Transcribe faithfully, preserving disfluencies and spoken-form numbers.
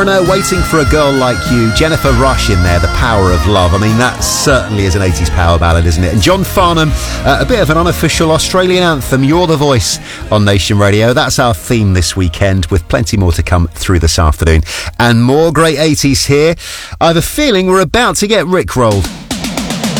Waiting for a Girl Like You, Jennifer Rush in there, The Power of Love. I mean, that certainly is an eighties power ballad, isn't it? And John Farnham, uh, a bit of an unofficial Australian anthem, You're the Voice on Nation Radio. That's our theme this weekend, with plenty more to come through this afternoon. And more great eighties here. I have a feeling we're about to get rickrolled.